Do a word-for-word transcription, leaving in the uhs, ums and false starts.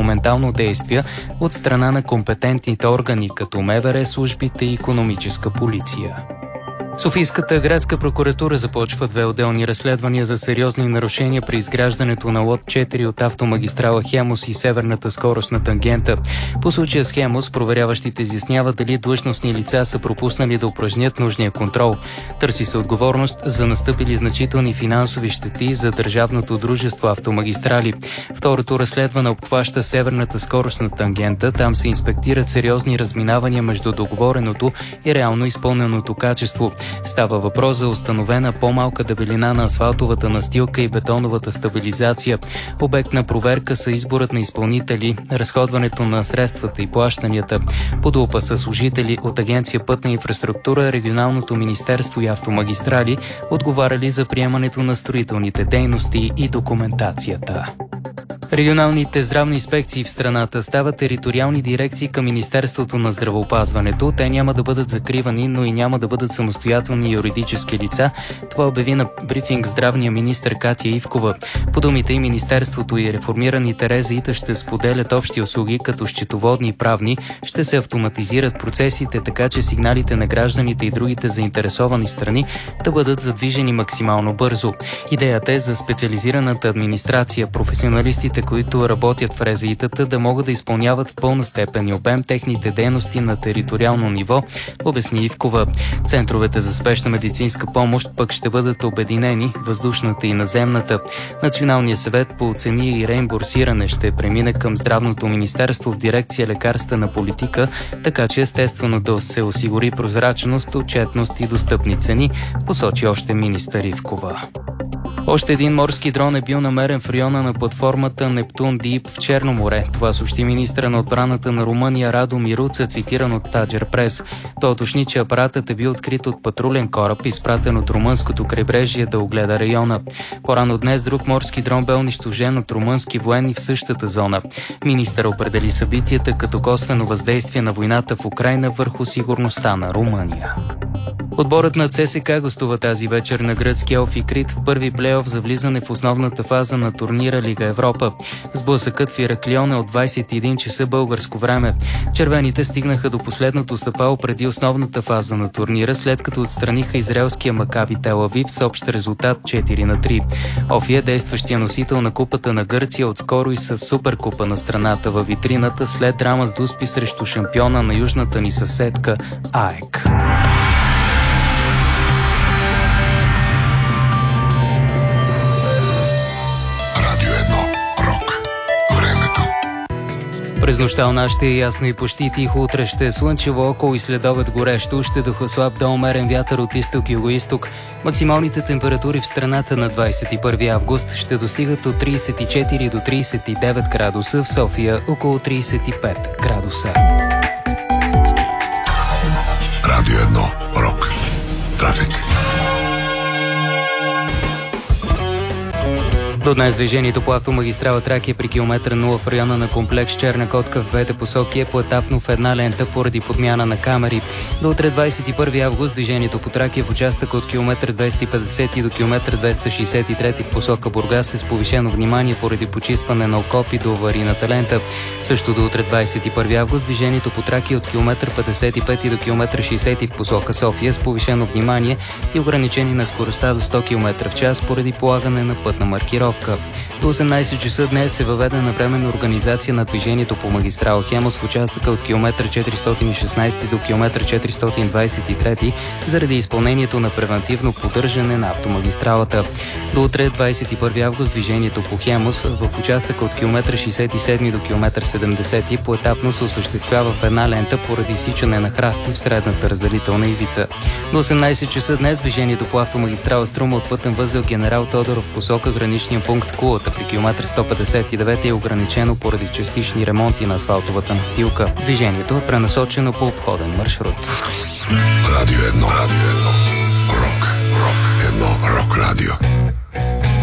документално действие от страна на компетентните органи, като МВР, службите и икономическа полиция. Софийската градска прокуратура започва две отделни разследвания за сериозни нарушения при изграждането на лот четири от автомагистрала Хемус и северната скоростна тангента. По случая с Хемус проверяващите изясняват дали длъжностни лица са пропуснали да упражнят нужния контрол. Търси се отговорност за настъпили значителни финансови щети за държавното дружество Автомагистрали. Второто разследване обхваща северната скоростна тангента. Там се инспектират сериозни разминавания между договореното и реално изпълненото качество. Става въпрос за установена по-малка дебелина на асфалтовата настилка и бетоновата стабилизация. Обект на проверка са изборът на изпълнители, разходването на средствата и плащанията. Под лупа са служители от Агенция Пътна инфраструктура, Регионалното министерство и Автомагистрали, отговаряли за приемането на строителните дейности и документацията. Регионалните здравни инспекции в страната стават териториални дирекции към Министерството на здравеопазването. Те няма да бъдат закривани, но и няма да бъдат самостоятелни юридически лица. Това обяви на брифинг здравния министър Катя Ивкова. По думите и Министерството и реформираните РЗИ-та ще споделят общи услуги, като счетоводни и правни. Ще се автоматизират процесите, така че сигналите на гражданите и другите заинтересовани страни да бъдат задвижени максимално бързо. Идеята е за специализираната администрация, професионалистите, които работят в РЗИ-тата, да могат да изпълняват в пълна степен и обем техните дейности на териториално ниво, обясни Ивкова. Центровете за спешна медицинска помощ пък ще бъдат обединени, въздушната и наземната. Националният съвет по цени и реимбурсиране ще премине към Здравното министерство в дирекция лекарствена политика, така че естествено да се осигури прозрачност, отчетност и достъпни цени, посочи още министър Ивкова. Още един морски дрон е бил намерен в района на платформата Нептун Дип в Черно море. Това съобщи министъра на отбраната на Румъния Радо Мируца, цитиран от Таджер Прес. Той уточни, че апаратът е бил открит от патрулен кораб, изпратен от румънското крайбрежие да огледа района. По-рано днес друг морски дрон бе унищожен от румънски военни в същата зона. Министър определи събитията като косвено въздействие на войната в Украйна върху сигурността на Румъния. Отборът на ЦСКА гостува тази вечер на гръцки Елфи Крит в първи плейоф за влизане в основната фаза на турнира Лига Европа. Сблъсъкът в Ираклион е от двадесет и един часа българско време. Червените стигнаха до последното стъпало преди основната фаза на турнира, след като отстраниха израелския Макаби Тел Авив с общ резултат четири на три. Офи е действащия носител на Купата на Гърция, отскоро и с Суперкупа на страната във витрината след драма с дуспи срещу шампиона на южната ни съседка АЕК. През нощта у нас ще е ясно и почти тихо, утре ще е слънчево, около и следобед горещо, ще духа слаб до умерен вятър от изток и югоизток. Максималните температури в страната на двадесет и първи август ще достигат от тридесет и четири до тридесет и девет градуса, в София около тридесет и пет градуса. Радио едно Рок. Трафик. До днес движението по автомагистрала Тракия при километър нула в района на комплекс Черна котка в двете посоки е поетапно в една лента поради подмяна на камери. До утре двадесет и първи август движението по Тракия в участъка от километър двеста и петдесет до километър двеста шестдесет и три в посока Бургас е с повишено внимание поради почистване на окопи до аварийната лента. Също до утре двадесет и първи август движението по Тракия от километър петдесет и пет до километър шестдесет в посока София с повишено внимание и ограничение на скоростта до сто километра в час поради полагане на пътна маркировка. До осемнадесет часа днес е въведена временна организация на движението по магистрала Хемус в участъка от километър четиристотин и шестнадесет до километър четиристотин двадесет и три заради изпълнението на превантивно поддържане на автомагистралата. До утре двадесет и първи август движението по Хемус в участъка от километър шестдесет и седем до километър седемдесет поетапно се осъществява в една лента поради изсичане на храсти в средната разделителна ивица. До осемнадесет часа днес движението по автомагистрала Струма от пътен възел Генерал Тодоров посока граничния пункт Кулата при километър сто петдесет и девет е ограничено поради частични ремонти на асфалтовата настилка. Движението е пренасочено по обходен маршрут. Радио едно, радио едно, рок, рок, едно, рок радио.